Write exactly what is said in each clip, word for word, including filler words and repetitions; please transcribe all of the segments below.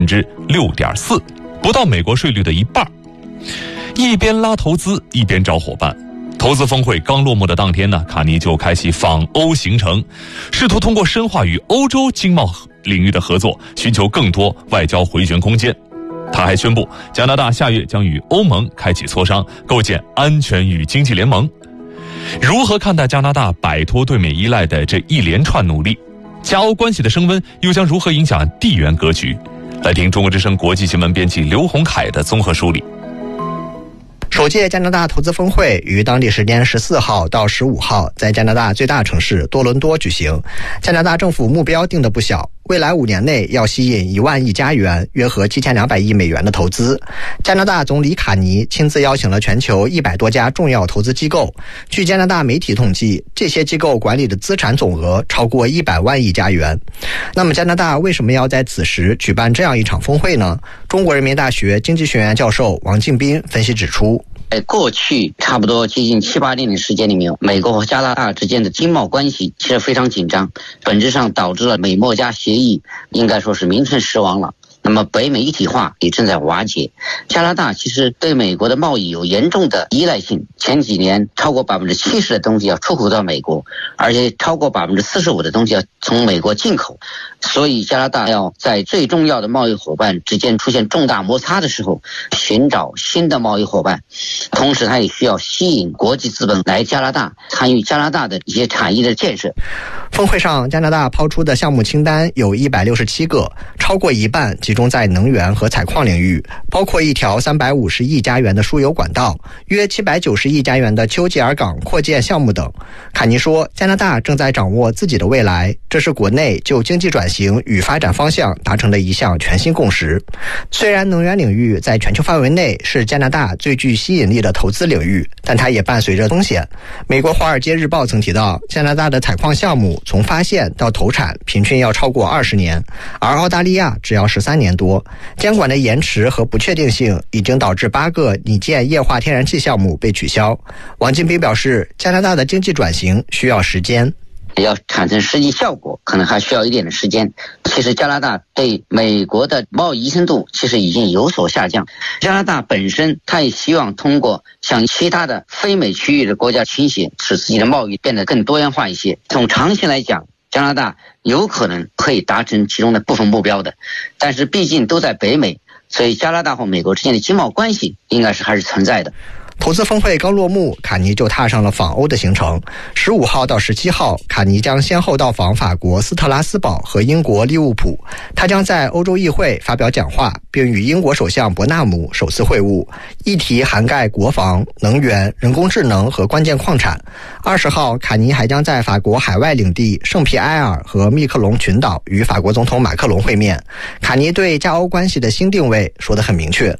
分之六点四，不到美国税率的一半。一边拉投资，一边找伙伴。投资峰会刚落幕的当天呢，卡尼就开启访欧行程，试图通过深化与欧洲经贸领域的合作，寻求更多外交回旋空间。他还宣布，加拿大下月将与欧盟开启磋商，构建安全与经济联盟。如何看待加拿大摆脱对美依赖的这一连串努力？加欧关系的升温又将如何影响地缘格局？来听中国之声国际新闻编辑刘洪凯的综合梳理。 首届加拿大投资峰会于当地时间十四号到十五号在加拿大最大城市多伦多举行。加拿大政府目标定得不小，未来五年内要吸引一万亿加元，约合七千两百亿美元的投资。加拿大总理卡尼亲自邀请了全球一百多家重要投资机构。据加拿大媒体统计，这些机构管理的资产总额超过一百万亿加元。那么加拿大为什么要在此时举办这样一场峰会呢？中国人民大学经济学院教授王敬斌分析指出， 在过去差不多接近七八年的时间里面，美国和加拿大之间的经贸关系其实非常紧张，本质上导致了美墨加协议应该说是名存实亡了。那么北美一体化也正在瓦解。加拿大其实对美国的贸易有严重的依赖性，前几年超过百分之七十的东西要出口到美国，而且超过百分之四十五的东西要从美国进口。所以加拿大要在最重要的贸易伙伴之间出现重大摩擦的时候，寻找新的贸易伙伴，同时它也需要吸引国际资本来加拿大参与加拿大的一些产业的建设。 峰会上，加拿大抛出的项目清单有一百六十七个，超过一半集中在能源和采矿领域，包括一条三百五十亿加元的输油管道，约七百九十亿加元的丘吉尔港扩建项目等。卡尼说，加拿大正在掌握自己的未来，这是国内就经济转型与发展方向达成的一项全新共识。虽然能源领域在全球范围内是加拿大最具吸引力的投资领域，但它也伴随着风险。美国《华尔街日报》曾提到，加拿大的采矿项目从发现到投产平均要超过二十年，而澳大利亚只要十三年多。监管的延迟和不确定性已经导致八个拟建液化天然气项目被取消。王金斌表示，加拿大的经济转型需要时间， 要产生实际效果可能还需要一点的时间。其实加拿大对美国的贸易依存度其实已经有所下降，加拿大本身它也希望通过向其他的非美区域的国家倾斜，使自己的贸易变得更多元化一些。从长期来讲，加拿大有可能可以达成其中的部分目标的，但是毕竟都在北美，所以加拿大和美国之间的经贸关系应该是还是存在的。 投资峰会刚落幕，卡尼就踏上了访欧的行程。十五号到十七号，卡尼将先后到访法国斯特拉斯堡和英国利物浦。他将在欧洲议会发表讲话，并与英国首相伯纳姆首次会晤，议题涵盖国防、能源、人工智能和关键矿产。二十号，卡尼还将在法国海外领地圣皮埃尔和密克隆群岛与法国总统马克龙会面。卡尼对加欧关系的新定位说得很明确。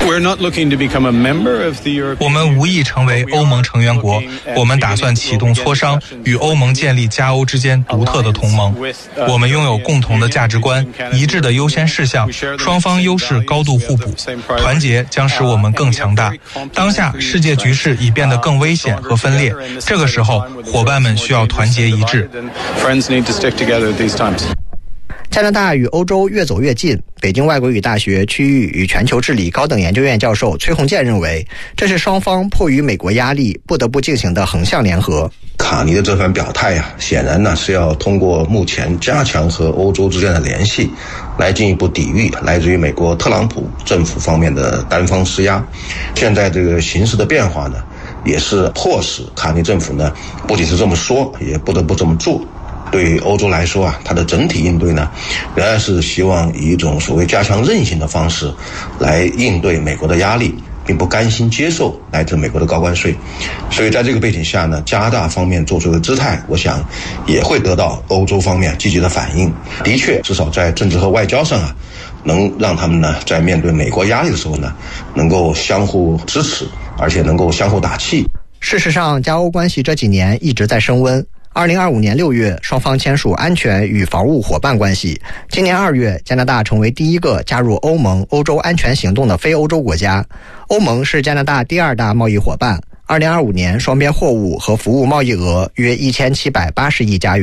我们无意成为欧盟成员国，我们打算启动磋商，与欧盟建立加欧之间独特的同盟。我们拥有共同的价值观，一致的优先事项，双方优势高度互补，团结将使我们更强大。当下世界局势已变得更危险和分裂，这个时候伙伴们需要团结一致。 加拿大与欧洲越走越近，北京外国语大学区域与全球治理高等研究院教授崔洪建认为，这是双方迫于美国压力不得不进行的横向联合。 卡尼的这番表态啊，显然呢是要通过目前加强和欧洲之间的联系，来进一步抵御来自于美国特朗普政府方面的单方施压。现在这个形势的变化呢，也是迫使卡尼政府呢不仅是这么说，也不得不这么做。对于欧洲来说啊，它的整体应对呢，仍然是希望以一种所谓加强韧性的方式来应对美国的压力，并不甘心接受来自美国的高关税。所以在这个背景下呢，加拿大方面做出的姿态，我想也会得到欧洲方面积极的反应。的确，至少在政治和外交上啊，能让他们呢在面对美国压力的时候呢，能够相互支持，而且能够相互打气。 事实上，加欧关系这几年一直在升温。二零二五年六月，双方签署安全与防务伙伴关系。今年二月，加拿大成为第一个加入欧盟欧洲安全行动的非欧洲国家。欧盟是加拿大第二大贸易伙伴。二零二五年，双边货物和服务贸易额约一千七百八十亿加元。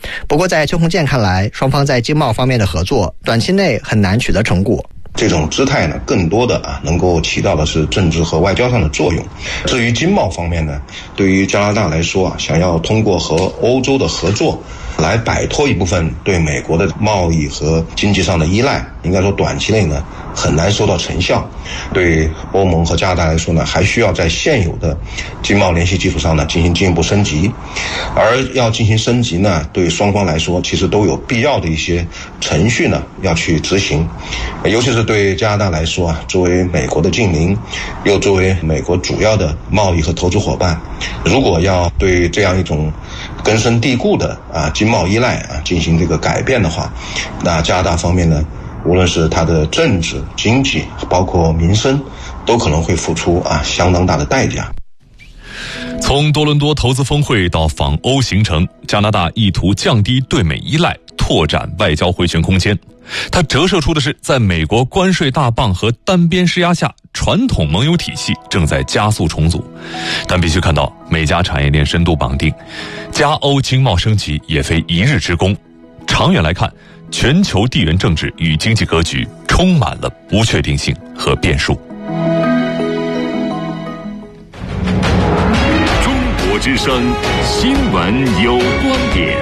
不过在邱鸿健看来，双方在经贸方面的合作短期内很难取得成果。 这种姿态呢，更多的啊，能够起到的是政治和外交上的作用。至于经贸方面呢，对于加拿大来说啊，想要通过和欧洲的合作来摆脱一部分对美国的贸易和经济上的依赖，应该说短期内呢很难收到成效。对欧盟和加拿大来说呢，还需要在现有的经贸联系基础上呢进行进一步升级。而要进行升级呢，对双方来说其实都有必要的一些程序呢要去执行。尤其是对加拿大来说啊，作为美国的近邻，又作为美国主要的贸易和投资伙伴，如果要对这样一种根深蒂固的啊经贸依赖啊进行这个改变的话，那加拿大方面呢，无论是它的政治、经济，包括民生，都可能会付出啊相当大的代价。 从多伦多投资峰会到访欧行程，加拿大意图降低对美依赖，拓展外交回旋空间。它折射出的是，在美国关税大棒和单边施压下，传统盟友体系正在加速重组。但必须看到，美加产业链深度绑定，加欧经贸升级也非一日之功。长远来看，全球地缘政治与经济格局充满了不确定性和变数。 中国之声新闻有观点。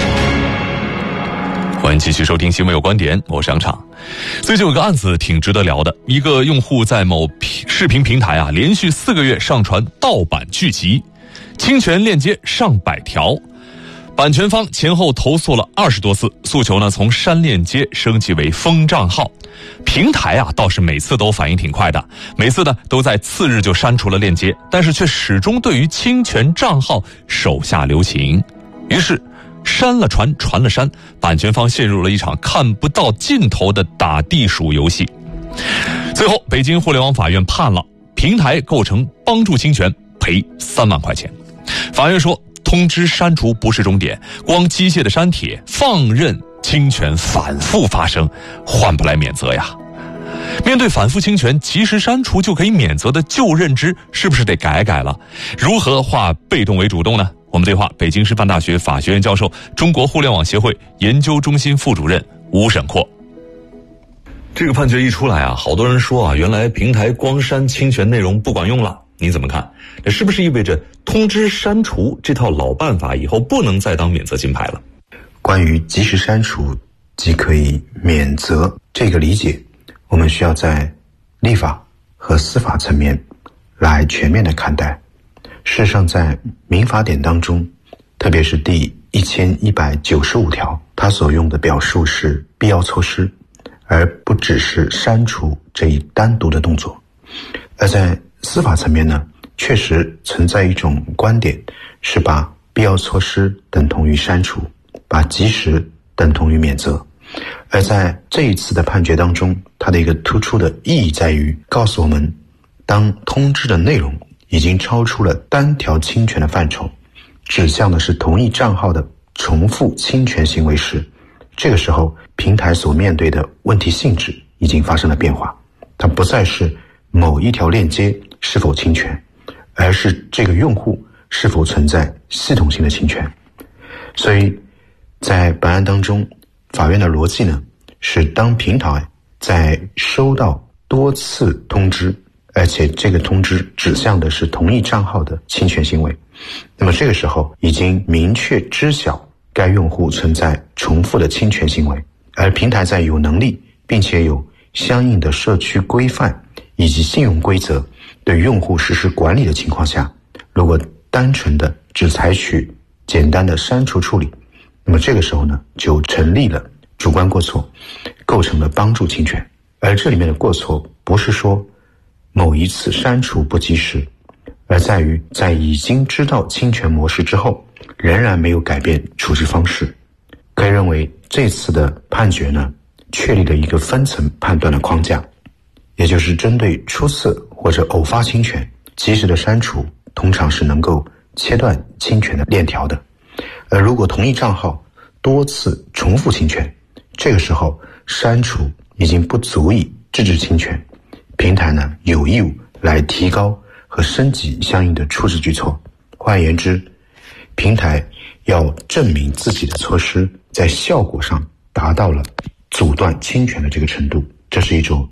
欢迎继续收听新闻有观点，我是杨畅。最近有个案子挺值得聊的，一个用户在某视频平台啊，连续四个月上传盗版剧集，侵权链接上百条，版权方前后投诉了二十多次，诉求呢从删链接升级为封账号。平台啊倒是每次都反应挺快的，每次呢都在次日就删除了链接，但是却始终对于侵权账号手下留情。于是删了传，传了删，版权方陷入了一场看不到尽头的打地鼠游戏。最后，北京互联网法院判了平台构成帮助侵权，赔三万块钱。法院说，通知删除不是终点，光机械的删帖，放任侵权反复发生，换不来免责呀。面对反复侵权及时删除就可以免责的旧认知，是不是得改改了？如何化被动为主动呢？我们对话北京师范大学法学院教授、中国互联网协会研究中心副主任吴沈阔。这个判决一出来啊，好多人说啊，原来平台光删侵权内容不管用了，你怎么看？这是不是意味着通知删除这套老办法以后不能再当免责金牌了？ 关于及时删除即可以免责这个理解，我们需要在立法和司法层面来全面的看待。事实上，在民法典当中，特别是第一千一百九十五条，它所用的表述是必要措施，而不只是删除这一单独的动作。而在司法层面呢，确实存在一种观点，是把必要措施等同于删除，把及时等同于免责。而在这一次的判决当中，它的一个突出的意义在于告诉我们，当通知的内容已经超出了单条侵权的范畴，指向的是同一账号的重复侵权行为时，这个时候平台所面对的问题性质已经发生了变化，它不再是某一条链接是否侵权，而是这个用户是否存在系统性的侵权。所以在本案当中，法院的逻辑呢，是当平台在收到多次通知，而且这个通知指向的是同一账号的侵权行为，那么这个时候已经明确知晓该用户存在重复的侵权行为，而平台在有能力并且有相应的社区规范以及信用规则对用户实施管理的情况下，如果单纯的只采取简单的删除处理，那么这个时候呢，就成立了主观过错，构成了帮助侵权。而这里面的过错不是说某一次删除不及时，而在于在已经知道侵权模式之后，仍然没有改变处置方式。可以认为这次的判决呢，确立了一个分层判断的框架，也就是针对初次或者偶发侵权，及时的删除通常是能够切断侵权的链条的。而如果同一账号多次重复侵权，这个时候删除已经不足以制止侵权，平台呢有义务来提高和升级相应的处置举措。换言之， 平台要证明自己的措施在效果上达到了阻断侵权的这个程度，这是一种